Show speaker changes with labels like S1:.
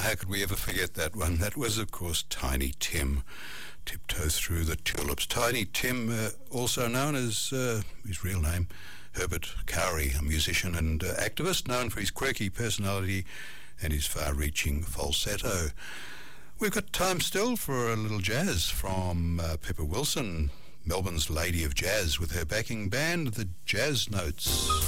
S1: how could we ever forget that one? That was, of course, Tiny Tim. Tiptoe Through the Tulips. Tiny Tim, also known as his real name, Herbert Cowrie, a musician and activist known for his quirky personality and his far-reaching falsetto. We've got time still for a little jazz from Pepper Wilson, Melbourne's Lady of Jazz, with her backing band, the Jazz Notes.